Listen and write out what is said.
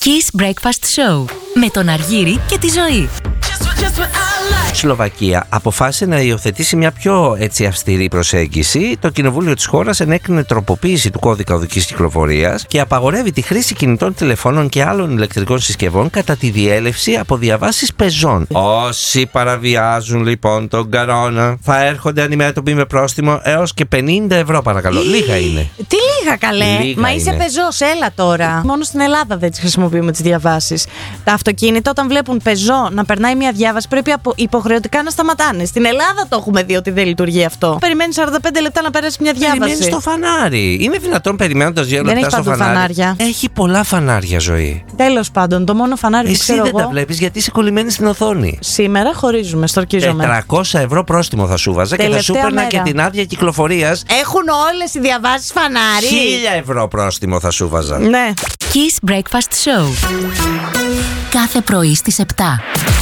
Kiss Breakfast Show με τον Αργύρη και τη Ζωή. Η Σλοβακία αποφάσισε να υιοθετήσει μια πιο αυστηρή προσέγγιση. Το κοινοβούλιο της χώρας ενέκρινε τροποποίηση του κώδικα οδικής κυκλοφορίας και απαγορεύει τη χρήση κινητών τηλεφώνων και άλλων ηλεκτρικών συσκευών κατά τη διέλευση από διαβάσεις πεζών. Όσοι παραβιάζουν λοιπόν τον κανόνα θα έρχονται αντιμέτωποι με πρόστιμο έως και 50 ευρώ, παρακαλώ. Λίγα είναι. Τι λίγα, καλέ. Μα είσαι πεζός, έλα τώρα. Μόνο στην Ελλάδα δεν τις χρησιμοποιούμε τις διαβάσεις. Τα αυτοκίνητα όταν βλέπουν πεζό να περνάει μια διάβαση πρέπει υποχρεωτικά να σταματάνε. Στην Ελλάδα το έχουμε δει ότι δεν λειτουργεί αυτό. Περιμένει 45 λεπτά να περάσει μια διάβαση. Περιμένει στο φανάρι. Είναι δυνατόν περιμένοντας 2 λεπτά δεν στο φανάρι? Φανάρια. Έχει πολλά φανάρια, Ζωή. Τέλος πάντων, το μόνο φανάρι που ξέρω εσύ δεν εγώ... τα βλέπεις γιατί είσαι κολλημένη στην οθόνη. Σήμερα χωρίζουμε, στορκίζομαι. 400 ευρώ πρόστιμο θα σου βάζα και θα σου παίρνα και την άδεια κυκλοφορίας. Έχουν όλες οι διαβάσεις φανάρι. 1000 ευρώ πρόστιμο θα σου βάζα. Ναι. Kiss Breakfast Show. Κάθε πρωί στις 7.